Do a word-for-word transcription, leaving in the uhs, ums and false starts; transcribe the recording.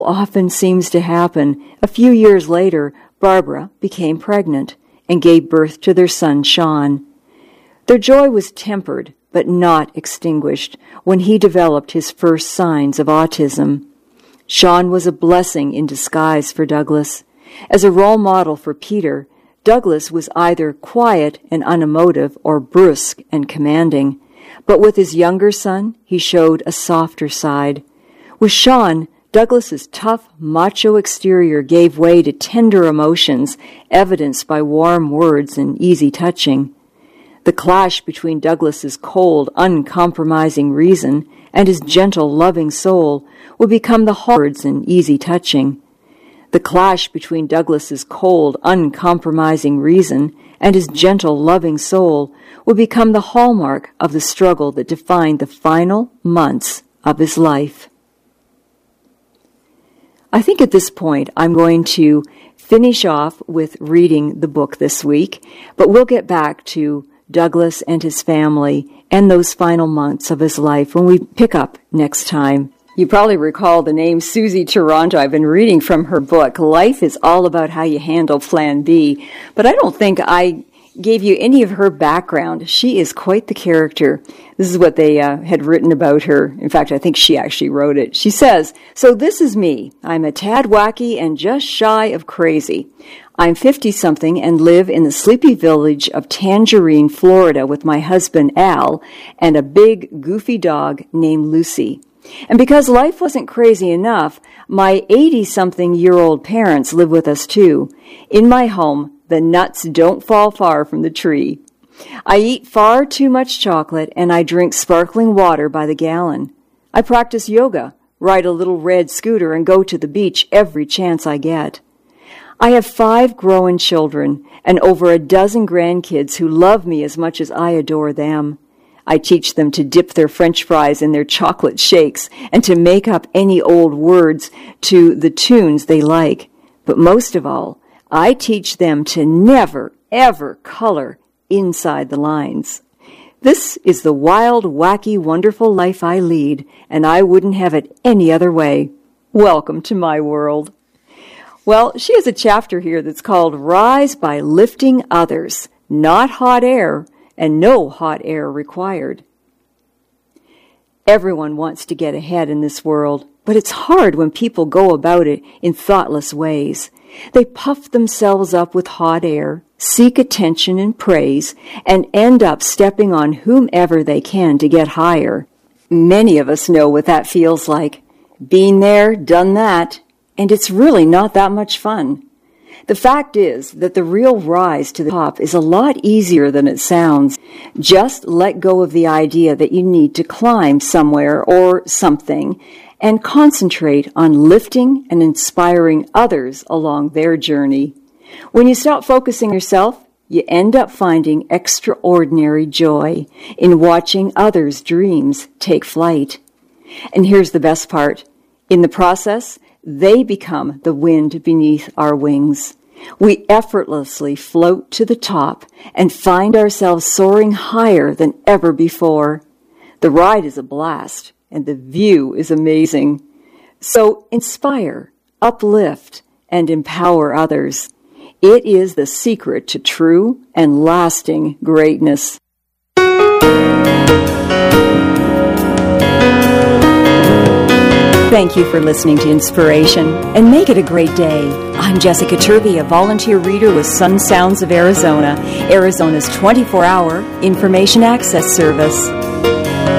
Often seems to happen. A few years later, Barbara became pregnant and gave birth to their son, Sean. Their joy was tempered, but not extinguished, when he developed his first signs of autism. Sean was a blessing in disguise for Douglas. As a role model for Peter, Douglas was either quiet and unemotive or brusque and commanding. But with his younger son, he showed a softer side. With Sean, Douglas's tough, macho exterior gave way to tender emotions, evidenced by warm words and easy touching. The clash between Douglas's cold, uncompromising reason and his gentle, loving soul would become the words and easy touching. The clash between Douglas's cold, uncompromising reason and his gentle, loving soul would become the hallmark of the struggle that defined the final months of his life. I think at this point I'm going to finish off with reading the book this week, but we'll get back to Douglas and his family and those final months of his life when we pick up next time. You probably recall the name Susie Toronto. I've been reading from her book, Life is All About How You Handle Plan B, but I don't think I gave you any of her background. She is quite the character. This is what they uh, had written about her. In fact, I think she actually wrote it. She says, "So this is me. I'm a tad wacky and just shy of crazy. I'm fifty-something and live in the sleepy village of Tangerine, Florida with my husband, Al, and a big, goofy dog named Lucy. And because life wasn't crazy enough, my eighty-something-year-old parents live with us too. In my home, the nuts don't fall far from the tree. I eat far too much chocolate, and I drink sparkling water by the gallon. I practice yoga, ride a little red scooter, and go to the beach every chance I get. I have five grown children and over a dozen grandkids who love me as much as I adore them. I teach them to dip their French fries in their chocolate shakes and to make up any old words to the tunes they like. But most of all, I teach them to never, ever color inside the lines. This is the wild, wacky, wonderful life I lead, and I wouldn't have it any other way. Welcome to my world." Well, she has a chapter here that's called Rise by Lifting Others, Not Hot Air, and No Hot Air Required. Everyone wants to get ahead in this world, but it's hard when people go about it in thoughtless ways. They puff themselves up with hot air, seek attention and praise, and end up stepping on whomever they can to get higher. Many of us know what that feels like. Been there, done that, and it's really not that much fun. The fact is that the real rise to the top is a lot easier than it sounds. Just let go of the idea that you need to climb somewhere or something and concentrate on lifting and inspiring others along their journey. When you stop focusing yourself, you end up finding extraordinary joy in watching others' dreams take flight. And here's the best part. In the process, they become the wind beneath our wings. We effortlessly float to the top and find ourselves soaring higher than ever before. The ride is a blast, and the view is amazing. So inspire, uplift, and empower others. It is the secret to true and lasting greatness. Thank you for listening to Inspiration, and make it a great day. I'm Jessica Turvey, a volunteer reader with Sun Sounds of Arizona, Arizona's twenty-four hour information access service.